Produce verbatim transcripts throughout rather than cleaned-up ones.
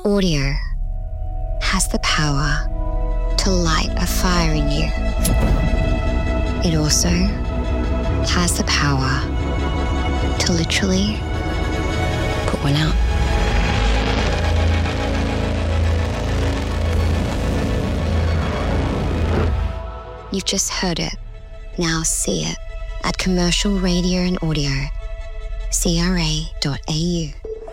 Audio has the power to light a fire in you. It also has the power to literally put one out. You've just heard it. Now see it at Commercial Radio and Audio, c r a dot a u.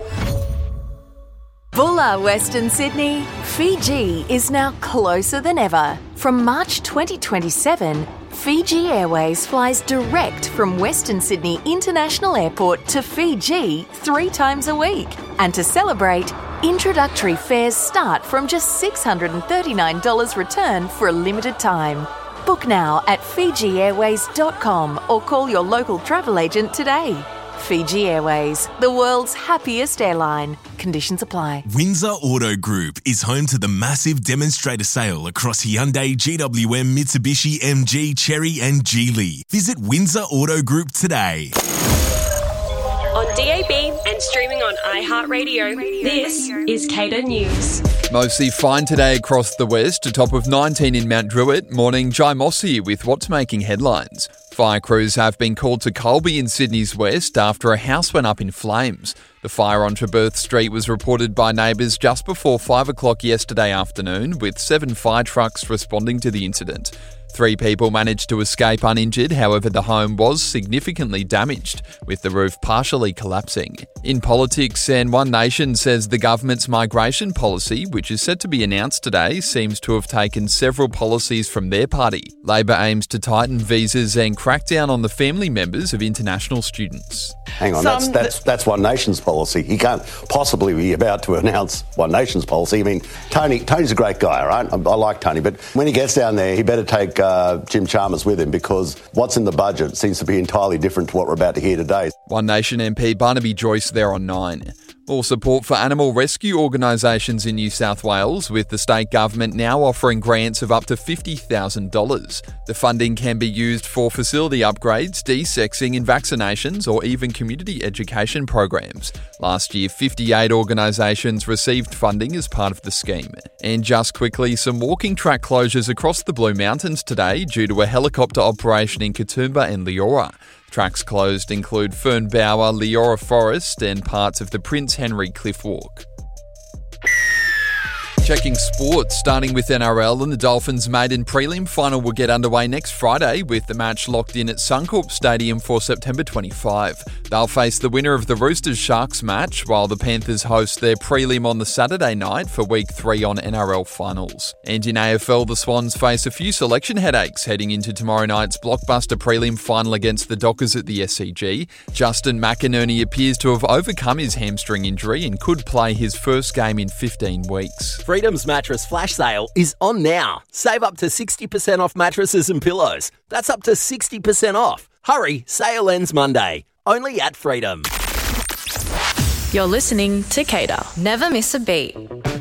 Bulla, Western Sydney, Fiji is now closer than ever. From March twenty twenty-seven, Fiji Airways flies direct from Western Sydney International Airport to Fiji three times a week. And to celebrate, introductory fares start from just six hundred thirty-nine dollars return for a limited time. Book now at fiji airways dot com or call your local travel agent today. Fiji Airways, the world's happiest airline. Conditions apply. Windsor Auto Group is home to the massive demonstrator sale across Hyundai, G W M, Mitsubishi, M G, Chery and Geely. Visit Windsor Auto Group today. On D A B and streaming on iHeartRadio, this is Cater News. Mostly fine today across the west, a top of nineteen in Mount Druitt. Morning, Jai Moss here with what's making headlines. Fire crews have been called to Colby in Sydney's west after a house went up in flames. The fire on Treberth Street was reported by neighbours just before five o'clock yesterday afternoon, with seven fire trucks responding to the incident. Three people managed to escape uninjured, however the home was significantly damaged, with the roof partially collapsing. In politics, and One Nation says the government's migration policy, which is set to be announced today, seems to have taken several policies from their party. Labor aims to tighten visas and crack down on the family members of international students. Hang on, that's, that's that's One Nation's policy. He can't possibly be about to announce One Nation's policy. I mean, Tony Tony's a great guy, right? I, I like Tony, but when he gets down there, he better take uh, Jim Chalmers with him, because what's in the budget seems to be entirely different to what we're about to hear today. One Nation M P Barnaby Joyce there on nine. More support for animal rescue organisations in New South Wales, with the state government now offering grants of up to fifty thousand dollars. The funding can be used for facility upgrades, de-sexing and vaccinations, or even community education programs. Last year, fifty-eight organisations received funding as part of the scheme. And just quickly, some walking track closures across the Blue Mountains today due to a helicopter operation in Katoomba and Leora. Tracks closed include Fernbower, Leora Forest and parts of the Prince Henry Cliff Walk. Checking sports, starting with N R L, and the Dolphins' maiden prelim final will get underway next Friday, with the match locked in at Suncorp Stadium for September twenty-fifth. They'll face the winner of the Roosters-Sharks match, while the Panthers host their prelim on the Saturday night for Week three on N R L finals. And in A F L, the Swans face a few selection headaches heading into tomorrow night's blockbuster prelim final against the Dockers at the S C G. Justin McInerney appears to have overcome his hamstring injury and could play his first game in fifteen weeks. Freedom's mattress flash sale is on now. Save up to sixty percent off mattresses and pillows. That's up to sixty percent off. Hurry, sale ends Monday. Only at Freedom. You're listening to Cater. Never miss a beat.